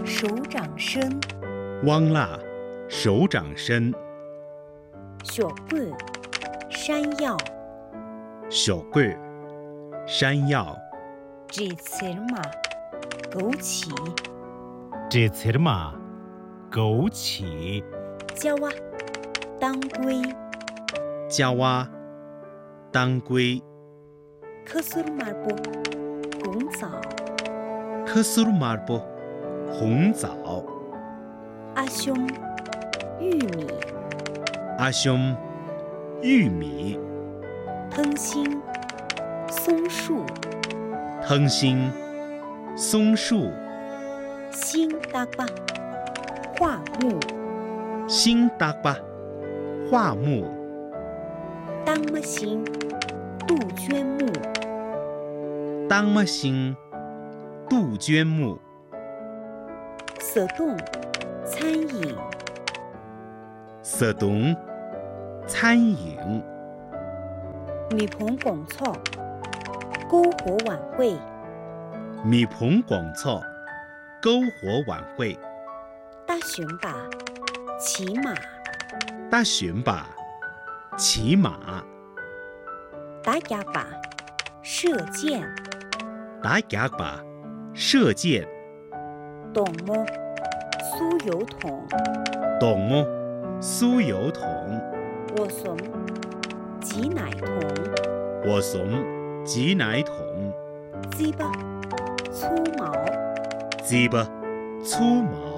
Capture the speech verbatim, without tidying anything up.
手掌深， 汪腊，手掌深。 小桂，山药， 小桂，山药。 芝芝麻，枸杞， 芝芝麻，枸杞。 椒啊，当归， 椒啊，当归。 克苏鲁马布，红枣， 克苏鲁马布，红枣。 阿兄，玉米， 阿兄，玉米。 藤心，松树， 藤心，松树。 新大巴，桦木， 新大巴，桦木。 当么心，杜鹃木， 当么心，杜鹃木。 色冻，餐饮， 色冻，餐饮。 米棚广草，篝火晚会， 米棚广草，篝火晚会。 大选吧，骑马， 大选吧，骑马。 打哑巴，射箭， 打哑巴，射箭。 懂么，酥油桶， 懂么，酥油桶。 我怂，挤奶桶， 我怂，挤奶桶。 鸡巴，粗毛， 鸡巴，粗毛。